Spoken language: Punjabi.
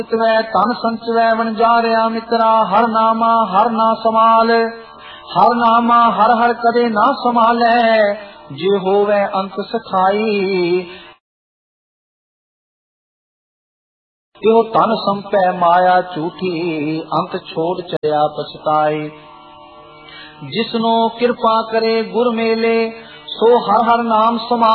ਧਨ ਸੰਚਵੈ ਵਣਜਾਰਿਆ ਮਿੱਤਰਾ, ਹਰ ਨਾਮਾ ਹਰ ਨਾ ਸਮਾਲ। ਹਰ ਨਾਮਾ ਹਰ ਹਰ ਕਦੇ ਨਾ ਸੰਭਾਲੈ, ਜੇ ਹੋਵੇ ਅੰਤ ਸਖਾਈ। ਇਹੋ ਧਨ ਸੰਪੈ ਮਾਇਆ ਝੂਠੀ, ਅੰਤ ਛੋੜ ਚਲਿਆ ਪਛਤਾਈ। ਜਿਸਨੂੰ ਕਿਰਪਾ ਕਰੇ ਗੁਰ ਮੇਲੇ, ਸੋ ਹਰ ਹਰ ਨਾਮ ਸਮਾ